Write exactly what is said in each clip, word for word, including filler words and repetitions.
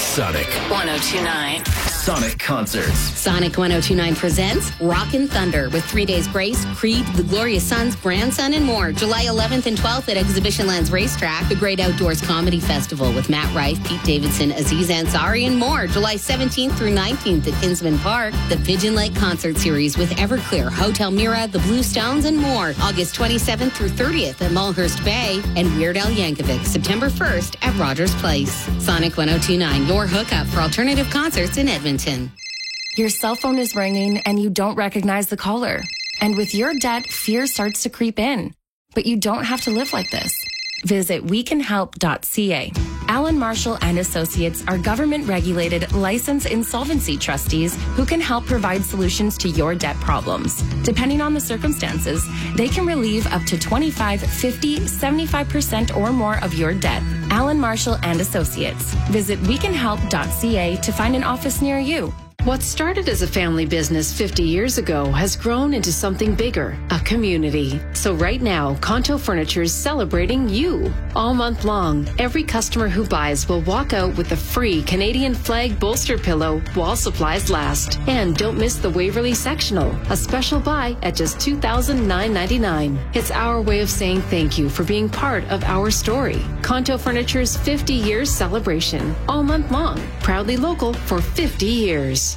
Sonic one oh two point nine. Sonic Concerts. Sonic one oh two point nine presents Rockin' Thunder with Three Days Grace, Creed, The Glorious Sons, Grandson, and more. July eleventh and twelfth at Exhibition Lands Racetrack. The Great Outdoors Comedy Festival with Matt Rife, Pete Davidson, Aziz Ansari, and more. July seventeenth through nineteenth at Kinsman Park. The Pigeon Lake Concert Series with Everclear, Hotel Mira, The Blue Stones, and more. August twenty-seventh through thirtieth at Mulhurst Bay. And Weird Al Yankovic, September first at Rogers Place. Sonic one oh two point nine, your hookup for alternative concerts in Edmonton. Your cell phone is ringing and you don't recognize the caller. And with your debt, fear starts to creep in. But you don't have to live like this. Visit we can help dot c a. Alan Marshall and Associates are government-regulated, licensed insolvency trustees who can help provide solutions to your debt problems. Depending on the circumstances, they can relieve up to twenty-five, fifty, seventy-five percent or more of your debt. Alan Marshall and Associates. Visit we can help dot c a to find an office near you. What started as a family business fifty years ago has grown into something bigger, a community. So right now, Conto Furniture is celebrating you. All month long, every customer who buys will walk out with a free Canadian flag bolster pillow while supplies last. And don't miss the Waverly Sectional, a special buy at just two thousand nine hundred ninety-nine dollars. It's our way of saying thank you for being part of our story. Conto Furniture's fifty years celebration, all month long, proudly local for fifty years.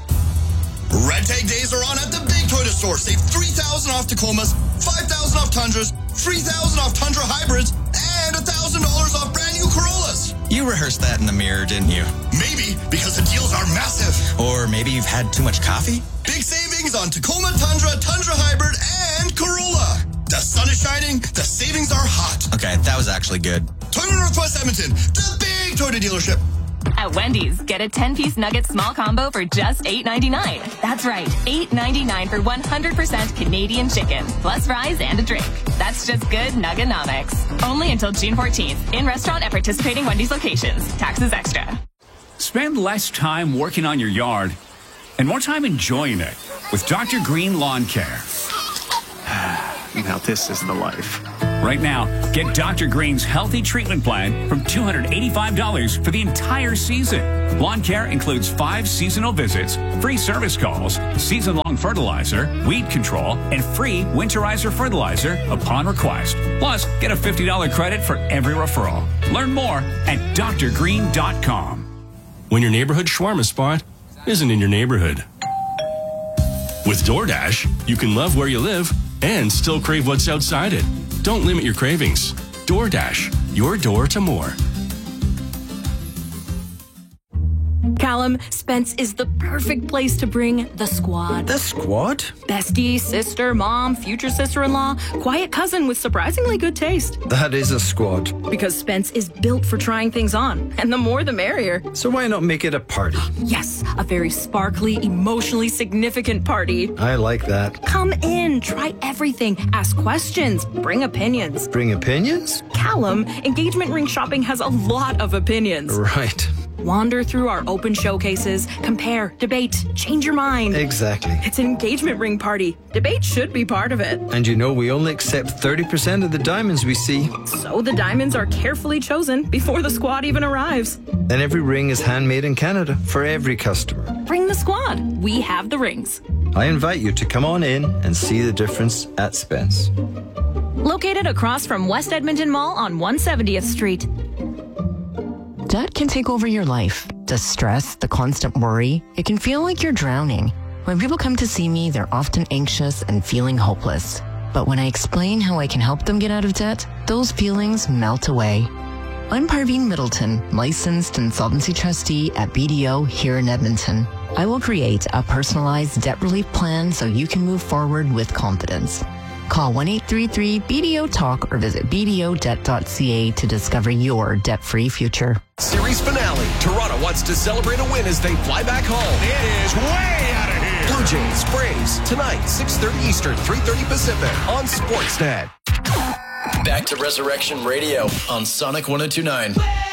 Red Tag Days are on at the Big Toyota Store. Save three thousand dollars off Tacomas, five thousand dollars off Tundras, three thousand dollars off Tundra Hybrids, and one thousand dollars off brand new Corollas. You rehearsed that in the mirror, didn't you? Maybe, because the deals are massive. Or maybe you've had too much coffee? Big savings on Tacoma, Tundra, Tundra Hybrid, and Corolla. The sun is shining, the savings are hot. Okay, that was actually good. Toyota Northwest Edmonton, the big Toyota dealership. At Wendy's, get a ten-piece nugget small combo for just eight ninety-nine. That's right, eight ninety-nine for one hundred percent Canadian chicken, plus fries and a drink. That's just good Nuggenomics. Only until June fourteenth. In restaurant at participating Wendy's locations. Taxes extra. Spend less time working on your yard and more time enjoying it with Doctor Green Lawn Care. Now this is the life. Right now, get Doctor Green's healthy treatment plan from two hundred eighty-five dollars for the entire season. Lawn care includes five seasonal visits, free service calls, season-long fertilizer, weed control, and free winterizer fertilizer upon request. Plus, get a fifty dollars credit for every referral. Learn more at D R green dot com. When your neighborhood shawarma spot isn't in your neighborhood. With DoorDash, you can love where you live and still crave what's outside it. Don't limit your cravings. DoorDash, your door to more. Callum, Spence is the perfect place to bring the squad. The squad? Bestie, sister, mom, future sister-in-law, quiet cousin with surprisingly good taste. That is a squad. Because Spence is built for trying things on, and the more the merrier. So why not make it a party? Yes, a very sparkly, emotionally significant party. I like that. Come in, try everything, ask questions, bring opinions. Bring opinions? Callum, engagement ring shopping has a lot of opinions. Right. Wander through our open showcases, compare, debate, change your mind. Exactly. It's an engagement ring party. Debate should be part of it. And you know we only accept thirty percent of the diamonds we see. So the diamonds are carefully chosen before the squad even arrives. And every ring is handmade in Canada for every customer. Bring the squad. We have the rings. I invite you to come on in and see the difference at Spence. Located across from West Edmonton Mall on one hundred seventieth Street. Debt can take over your life. The stress, the constant worry, it can feel like you're drowning. When people come to see me, they're often anxious and feeling hopeless. But when I explain how I can help them get out of debt, those feelings melt away. I'm Parveen Middleton, licensed insolvency trustee at B D O here in Edmonton. I will create a personalized debt relief plan so you can move forward with confidence. Call one eight three three B D O talk or visit b d o debt dot c a to discover your debt-free future. Series finale. Toronto wants to celebrate a win as they fly back home. It is way out of here. Blue Jays, Braves, tonight, six thirty Eastern, three thirty Pacific on Sportsnet. Back to Resurrection Radio on Sonic one oh two point nine.